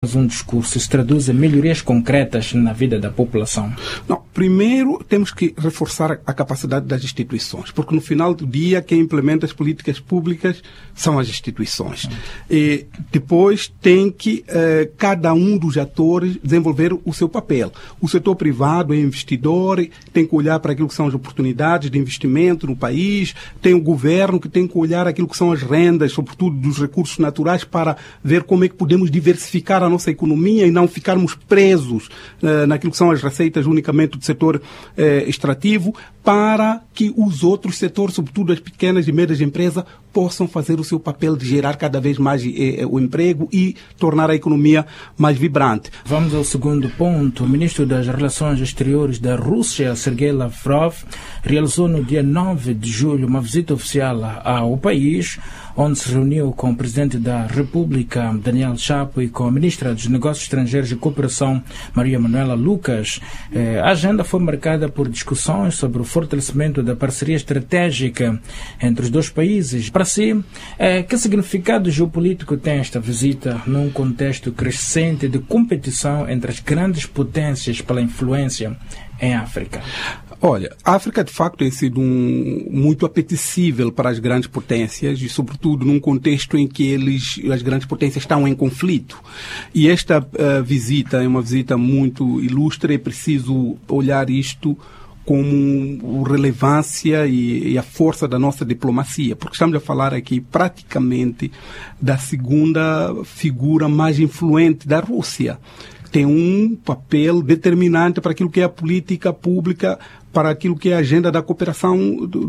um discurso se traduz em melhorias concretas na vida da população? Não, primeiro temos que reforçar a capacidade das instituições, porque no final do dia quem implementa as políticas públicas são as instituições. E depois tem que cada um dos atores desenvolver o seu papel. O setor privado é investidor, tem que olhar para aquilo que são as oportunidades de investimento no país, tem o governo que tem que olhar aquilo que são as rendas, sobretudo dos recursos naturais, para ver como é que podemos diversificar a nossa economia e não ficarmos presos naquilo que são as receitas unicamente do setor extrativo, para que os outros setores, sobretudo as pequenas e médias empresas, possam fazer o seu papel de gerar cada vez mais o emprego e tornar a economia mais vibrante. Vamos ao segundo ponto. O ministro das Relações Exteriores da Rússia, Sergei Lavrov, realizou no dia 9 de julho uma visita oficial ao país, onde se reuniu com o presidente da República, Daniel Chapo, e com a ministra dos Negócios Estrangeiros e Cooperação, Maria Manuela Lucas. A agenda foi marcada por discussões sobre o fortalecimento da parceria estratégica entre os dois países. Para si, que significado geopolítico tem esta visita num contexto crescente de competição entre as grandes potências pela influência em África? Olha, a África de facto tem sido muito apetecível para as grandes potências e sobretudo num contexto em que as grandes potências estão em conflito. E esta visita é uma visita muito ilustre, é preciso olhar isto como relevância e a força da nossa diplomacia, porque estamos a falar aqui praticamente da segunda figura mais influente da Rússia. Tem um papel determinante para aquilo que é a política pública, para aquilo que é a agenda da cooperação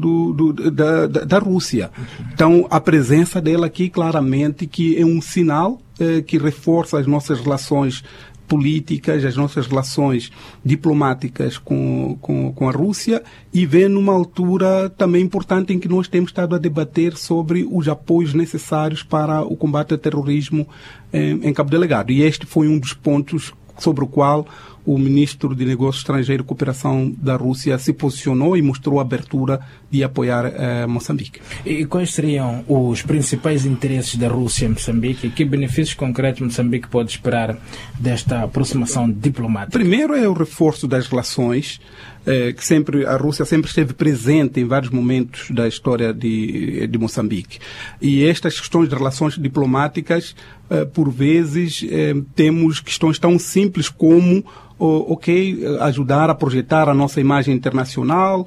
da Rússia. Então, a presença dela aqui, claramente, que é um sinal que reforça as nossas relações políticas, as nossas relações diplomáticas com a Rússia, e vem numa altura também importante em que nós temos estado a debater sobre os apoios necessários para o combate ao terrorismo em Cabo Delgado. E este foi um dos pontos sobre o qual o ministro de Negócios Estrangeiros e Cooperação da Rússia se posicionou e mostrou a abertura de apoiar Moçambique. E quais seriam os principais interesses da Rússia em Moçambique? Que benefícios concretos Moçambique pode esperar desta aproximação diplomática? Primeiro é o reforço das relações, que a Rússia sempre esteve presente em vários momentos da história de Moçambique. E estas questões de relações diplomáticas, por vezes, temos questões tão simples como ajudar a projetar a nossa imagem internacional,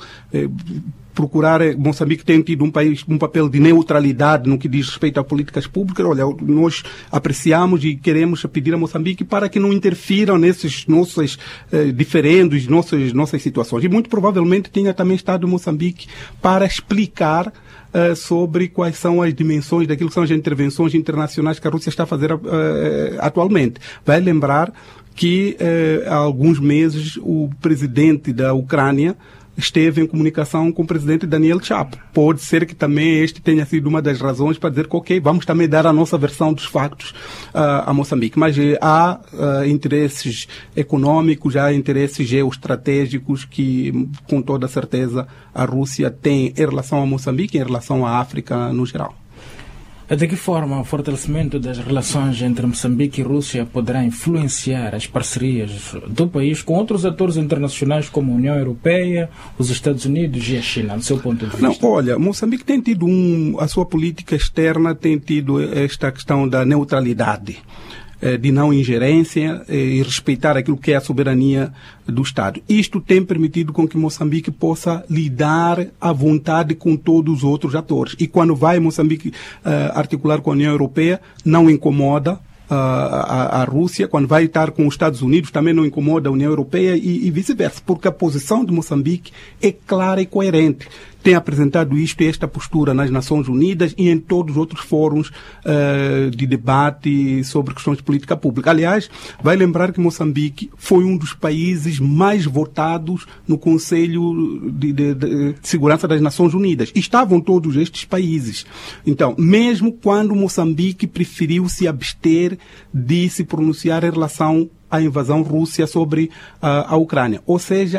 Moçambique tem tido um papel de neutralidade no que diz respeito a políticas públicas. Olha, nós apreciamos e queremos pedir a Moçambique para que não interfiram nesses nossos diferendos, nossas situações. E muito provavelmente tenha também estado em Moçambique para explicar sobre quais são as dimensões daquilo que são as intervenções internacionais que a Rússia está a fazer atualmente. Vai lembrar que há alguns meses o presidente da Ucrânia esteve em comunicação com o presidente Daniel Chapo. Pode ser que também este tenha sido uma das razões para dizer que vamos também dar a nossa versão dos factos a Moçambique. Mas há interesses econômicos, há interesses geoestratégicos que, com toda certeza, a Rússia tem em relação a Moçambique e em relação à África no geral. De que forma o fortalecimento das relações entre Moçambique e Rússia poderá influenciar as parcerias do país com outros atores internacionais como a União Europeia, os Estados Unidos e a China, do seu ponto de vista? Não, olha, Moçambique tem tido a sua política externa tem tido esta questão da neutralidade, de não ingerência e respeitar aquilo que é a soberania do Estado. Isto tem permitido com que Moçambique possa lidar à vontade com todos os outros atores. E quando vai Moçambique articular com a União Europeia, não incomoda a Rússia. Quando vai estar com os Estados Unidos, também não incomoda a União Europeia e vice-versa, porque a posição de Moçambique é clara e coerente. Tem apresentado esta postura nas Nações Unidas e em todos os outros fóruns de debate sobre questões de política pública. Aliás, vai lembrar que Moçambique foi um dos países mais votados no Conselho de Segurança das Nações Unidas. E estavam todos estes países. Então, mesmo quando Moçambique preferiu se abster de se pronunciar em relação à invasão russa sobre a Ucrânia. Ou seja, é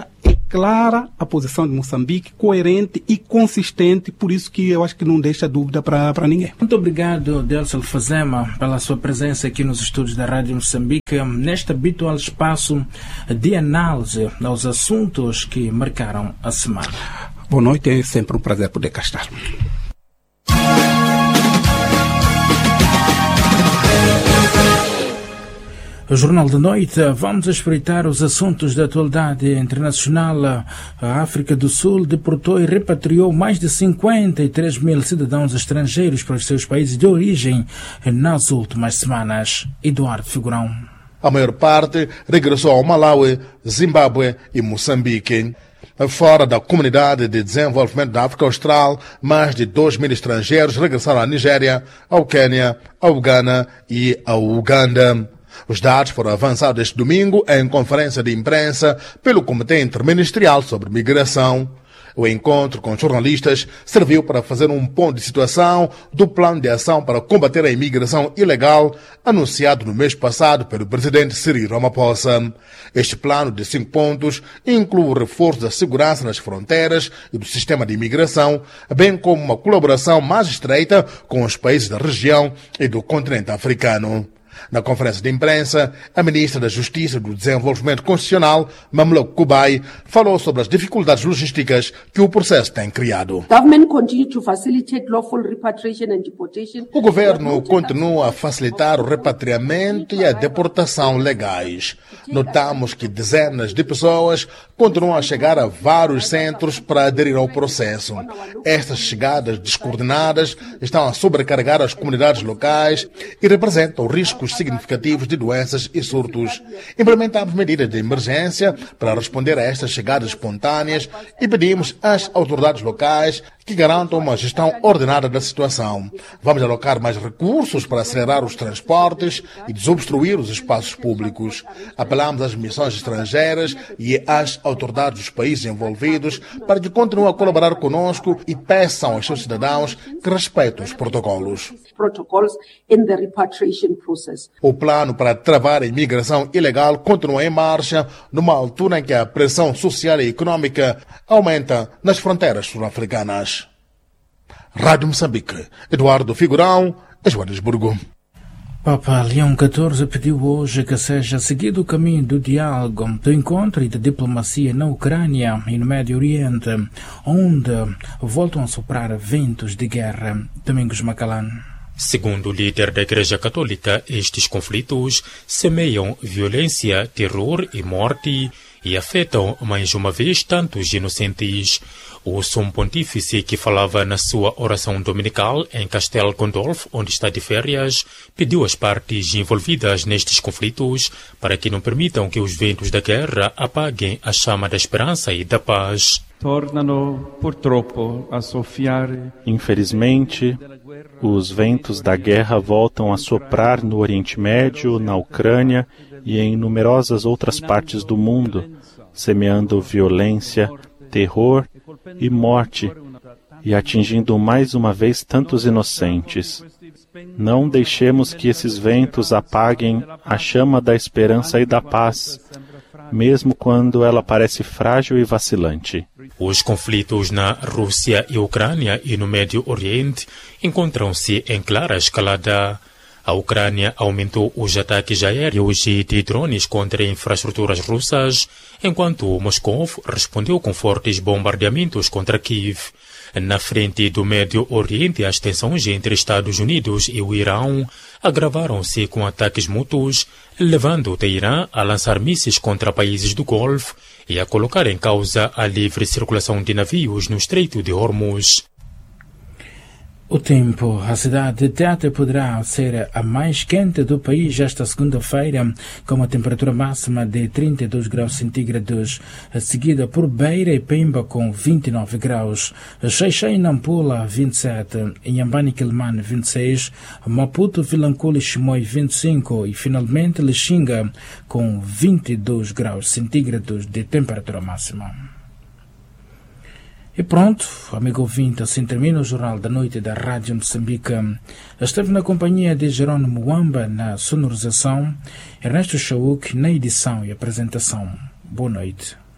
clara a posição de Moçambique, coerente e consistente, por isso que eu acho que não deixa dúvida para ninguém. Muito obrigado, Delcio Alfazema, pela sua presença aqui nos estúdios da Rádio Moçambique, neste habitual espaço de análise aos assuntos que marcaram a semana. Boa noite, é sempre um prazer poder cá estar. O Jornal da Noite, vamos espreitar os assuntos da atualidade internacional. A África do Sul deportou e repatriou mais de 53 mil cidadãos estrangeiros para os seus países de origem nas últimas semanas. Eduardo Figurão. A maior parte regressou ao Malawi, Zimbábue e Moçambique. Fora da Comunidade de Desenvolvimento da África Austral, mais de 2 mil estrangeiros regressaram à Nigéria, ao Quênia, ao Ghana e ao Uganda. Os dados foram avançados este domingo em conferência de imprensa pelo Comitê Interministerial sobre Migração. O encontro com jornalistas serviu para fazer um ponto de situação do plano de ação para combater a imigração ilegal anunciado no mês passado pelo presidente Cyril Ramaphosa. Este plano de 5 pontos inclui o reforço da segurança nas fronteiras e do sistema de imigração, bem como uma colaboração mais estreita com os países da região e do continente africano. Na conferência de imprensa, a ministra da Justiça e do Desenvolvimento Constitucional, Mamlok Kubai, falou sobre as dificuldades logísticas que o processo tem criado. O governo continua a facilitar o repatriamento e a deportação legais. Notamos que dezenas de pessoas continuam a chegar a vários centros para aderir ao processo. Estas chegadas descoordenadas estão a sobrecarregar as comunidades locais e representam riscos significativos de doenças e surtos. Implementamos medidas de emergência para responder a estas chegadas espontâneas e pedimos às autoridades locais que garantam uma gestão ordenada da situação. Vamos alocar mais recursos para acelerar os transportes e desobstruir os espaços públicos. Apelamos às missões estrangeiras e às autoridades dos países envolvidos para que continuem a colaborar conosco e peçam aos seus cidadãos que respeitem os protocolos. O plano para travar a imigração ilegal continua em marcha numa altura em que a pressão social e econômica aumenta nas fronteiras sul-africanas. Rádio Moçambique, Eduardo Figurão, Joanesburgo. Papa Leão XIV pediu hoje que seja seguido o caminho do diálogo, do encontro e da diplomacia na Ucrânia e no Médio Oriente, onde voltam a soprar ventos de guerra. Domingos Macalan. Segundo o líder da Igreja Católica, estes conflitos semeiam violência, terror e morte e afetam mais uma vez tantos inocentes. O Sumo Pontífice, que falava na sua oração dominical em Castel Gandolfo, onde está de férias, pediu às partes envolvidas nestes conflitos para que não permitam que os ventos da guerra apaguem a chama da esperança e da paz. Infelizmente, os ventos da guerra voltam a soprar no Oriente Médio, na Ucrânia e em numerosas outras partes do mundo, semeando violência, terror e morte e atingindo mais uma vez tantos inocentes. Não deixemos que esses ventos apaguem a chama da esperança e da paz, mesmo quando ela parece frágil e vacilante. Os conflitos na Rússia e Ucrânia e no Médio Oriente encontram-se em clara escalada. A Ucrânia aumentou os ataques aéreos e de drones contra infraestruturas russas, enquanto Moscou respondeu com fortes bombardeamentos contra Kiev. Na frente do Médio Oriente, as tensões entre Estados Unidos e o Irão agravaram-se com ataques mútuos, levando o Teherã a lançar mísseis contra países do Golfo e a colocar em causa a livre circulação de navios no Estreito de Hormuz. O tempo. A cidade de Tete poderá ser a mais quente do país esta segunda-feira, com uma temperatura máxima de 32 graus centígrados, seguida por Beira e Pemba com 29 graus, Xai-Xai e Nampula 27, Inhambane e Quelimane 26, Maputo, Vilanculo e Chimoio 25 e finalmente Lixinga com 22 graus centígrados de temperatura máxima. E pronto, amigo ouvinte, assim termina o Jornal da Noite da Rádio Moçambique. Esteve na companhia de Jerônimo Muamba na sonorização, Ernesto Chauk na edição e apresentação. Boa noite.